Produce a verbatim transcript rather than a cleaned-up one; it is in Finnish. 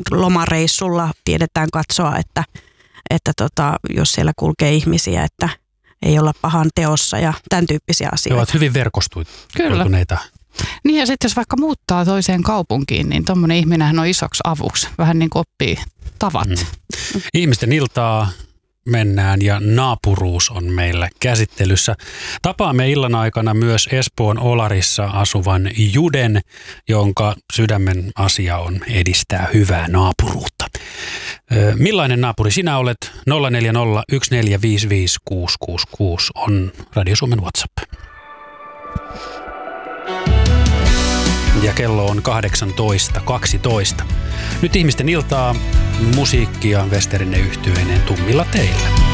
lomareissulla tiedetään katsoa, että, että tota, jos siellä kulkee ihmisiä, että ei olla pahan teossa ja tämän tyyppisiä asioita. He ovat hyvin verkostuneita. Niin ja sitten jos vaikka muuttaa toiseen kaupunkiin, niin tommoinen ihminenhän on isoksi avuksi. Vähän niin kuin oppii tavat. Mm. Ihmisten iltaa mennään ja naapuruus on meillä käsittelyssä. Tapaamme illan aikana myös Espoon Olarissa asuvan Juden, jonka sydämen asia on edistää hyvää naapuruutta. Millainen naapuri sinä olet? nolla neljä nolla yksi neljä viisi viisi kuusi kuusi kuusi on Radio Suomen WhatsApp. Ja kello on kahdeksantoista kaksitoista. Nyt ihmisten iltaa, musiikkia Westerinen yhtyeineen tummilla teillä.